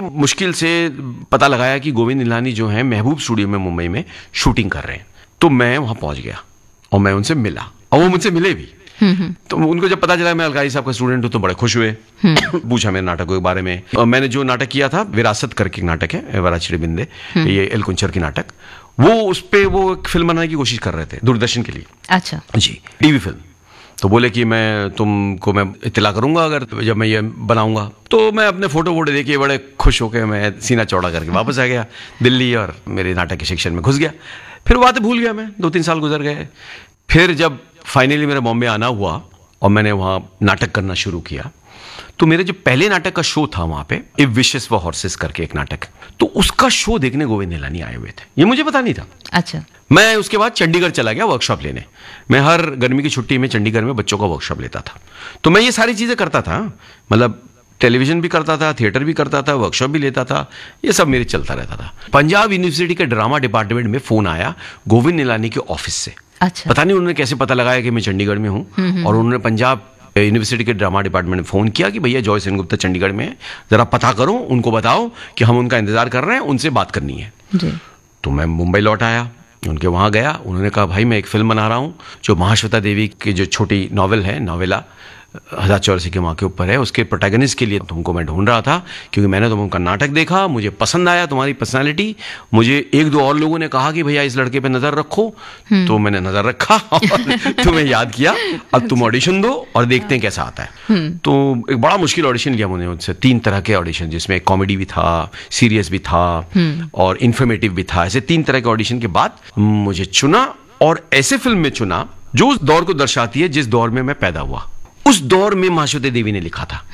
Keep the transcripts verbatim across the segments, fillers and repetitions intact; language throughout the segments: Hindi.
मुश्किल से पता लगाया कि गोविंद निहलानी जो है महबूब स्टूडियो में मुंबई में शूटिंग कर रहे हैं। तो मैं वहां पहुंच गया और मैं उनसे मिला और वो मुझसे मिले भी। तो उनको जब पता चला मैं अलकारी साहब का स्टूडेंट हूं तो बड़े खुश हुए। पूछा मेरे नाटकों के बारे में। और मैंने जो नाटक किया था, विरासत करके एक नाटक है, वराचिड़े बिंदे, ये एल कुंचर की नाटक, वो उस पे वो एक फिल्म बनाने की कोशिश कर रहे थे दूरदर्शन के लिए। अच्छा जी, टीवी फिल्म। तो बोले कि मैं तुमको मैं इत्तला करूंगा अगर जब मैं ये बनाऊंगा। तो मैं अपने फोटो वोटो देखिए बड़े खुश होकर मैं सीना चौड़ा करके वापस आ गया दिल्ली और मेरे नाटक के शिक्षण में घुस गया। फिर बातें भूल गया मैं, दो तीन साल गुजर गए। फिर जब फाइनली मेरा बॉम्बे आना हुआ और मैंने वहां नाटक करना शुरू किया, तो मेरे जो पहले नाटक का शो था वहां पे, इफ विशेस व हॉर्सेस करके एक नाटक, तो उसका शो देखने गोविंद निहलानी आए हुए थे। ये मुझे पता नहीं था। अच्छा। मैं उसके बाद चंडीगढ़ चला गया वर्कशॉप लेने। मैं हर गर्मी की छुट्टी में चंडीगढ़ में बच्चों का वर्कशॉप लेता था। तो मैं ये सारी चीजें करता था, मतलब टेलीविजन भी करता था, थिएटर भी करता था, वर्कशॉप भी लेता था, ये सब मेरे चलता रहता था। पंजाब यूनिवर्सिटी के ड्रामा डिपार्टमेंट में फोन आया गोविंद निहलानी के ऑफिस से। अच्छा। पता नहीं उन्होंने कैसे पता लगाया कि मैं चंडीगढ़ में हूं, और उन्होंने पंजाब यूनिवर्सिटी के ड्रामा डिपार्टमेंट में फोन किया कि भैया जॉय सेनगुप्ता चंडीगढ़ में है, जरा पता करो, उनको बताओ कि हम उनका इंतजार कर रहे हैं, उनसे बात करनी है। जी। तो मैं मुंबई लौट आया, उनके वहां गया। उन्होंने कहा भाई मैं एक फिल्म बना रहा हूं जो महाश्वेता देवी की जो छोटी नॉवेल है, नॉवेला हजार चौरासी की माँ के ऊपर है, उसके प्रोटैगनिस्ट के लिए तुमको मैं ढूंढ रहा था, क्योंकि मैंने तुमका नाटक देखा, मुझे पसंद आया तुम्हारी पर्सनालिटी। मुझे एक दो और लोगों ने कहा कि भैया इस लड़के पे नजर रखो, तो मैंने नजर रखा और तुम्हें याद किया, अब तुम ऑडिशन दो और देखते हैं कैसा आता है। तो एक बड़ा मुश्किल ऑडिशन लिया मैंने उनसे, तीन तरह के ऑडिशन, जिसमें कॉमेडी भी था, सीरियस भी था और इन्फॉर्मेटिव भी था। ऐसे तीन तरह के ऑडिशन के बाद मुझे चुना और ऐसे फिल्म में चुना जो उस दौर को दर्शाती है जिस दौर में मैं पैदा हुआ। उस दौर में महाश्वेता देवी ने लिखा था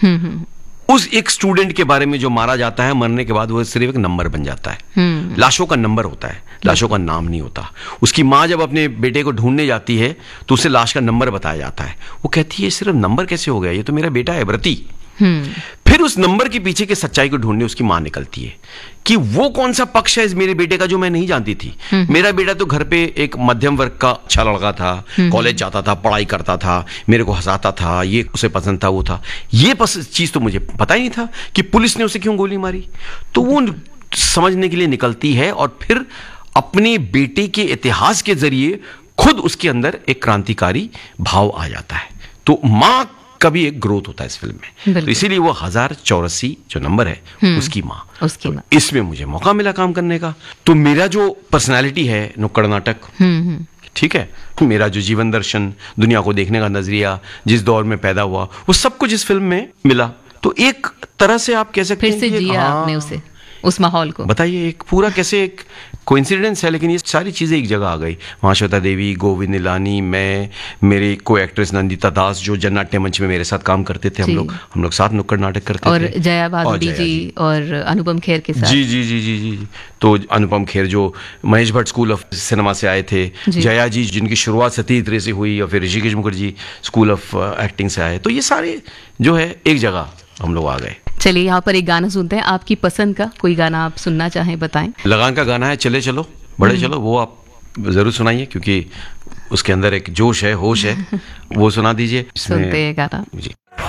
उस एक स्टूडेंट के बारे में जो मारा जाता है, मरने के बाद वो सिर्फ एक नंबर बन जाता है, लाशों का नंबर होता है, लाशों का नाम नहीं होता। उसकी माँ जब अपने बेटे को ढूंढने जाती है तो उसे लाश का नंबर बताया जाता है। वो कहती है सिर्फ नंबर कैसे हो गया, ये तो मेरा बेटा है व्रती। फिर उस नंबर के पीछे की सच्चाई को ढूंढने उसकी मां निकलती है कि वो कौन सा पक्ष है इस मेरे बेटे का जो मैं नहीं जानती थी। मेरा बेटा तो घर पे एक मध्यम वर्ग का अच्छा लड़का था, कॉलेज जाता था, पढ़ाई करता था, मेरे को हंसाता था, ये उसे पसंद था, वो था। ये चीज तो मुझे पता ही नहीं था कि पुलिस ने उसे क्यों गोली मारी। तो वो समझने के लिए निकलती है और फिर अपने बेटे के इतिहास के जरिए खुद उसके अंदर एक क्रांतिकारी भाव आ जाता है। तो मां का भी एक ग्रोथ होता है इस फिल्म में। तो इसीलिए वो हजार चौरासी जो नंबर है उसकी माँ, उसकी माँ। इसमें मुझे मौका मिला काम करने का। तो मेरा जो पर्सनालिटी है, नुक्कड़ नाटक, ठीक है, मेरा जो जीवन दर्शन, दुनिया को देखने का नजरिया, जिस दौर में पैदा हुआ, वो सब कुछ इस फिल्म में मिला। तो एक तरह से आप कह सकते हैं फिर से जिया आपने उसे, उस माहौल को। बताइए, एक पूरा कैसे एक कोइंसिडेंस है, लेकिन ये सारी चीजें एक जगह आ गई। महाश्वेता देवी, गोविंद निहलानी, मैं, मेरे को एक्ट्रेस नंदिता दास जो जननाट्य मंच में मेरे साथ काम करते थे, हम लोग हम लोग साथ नुक्कड़ नाटक करते और थे। जया बहादुरी जी और अनुपम खेर के साथ। जी जी जी जी जी तो अनुपम खेर जो Mahesh Bhatt school of cinema से आए थे, जया जी जिनकी शुरुआत सती तरह से हुई, और फिर Rishikesh Mukherjee school of acting से आए। तो ये सारे जो है एक जगह हम लोग आ गए। चलिए यहाँ पर एक गाना सुनते हैं, आपकी पसंद का कोई गाना आप सुनना चाहें बताएं। लगान का गाना है चले चलो बड़े चलो, वो आप जरूर सुनाइए, क्योंकि उसके अंदर एक जोश है, होश है, वो सुना दीजिए। सुनते हैं गाना। जी।